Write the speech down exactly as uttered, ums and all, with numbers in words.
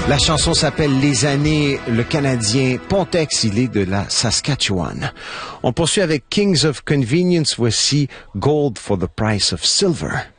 La chanson s'appelle Les années. Le Canadien Pontex, il est de la Saskatchewan. On poursuit avec Kings of Convenience. Voici Gold for the Price of Silver.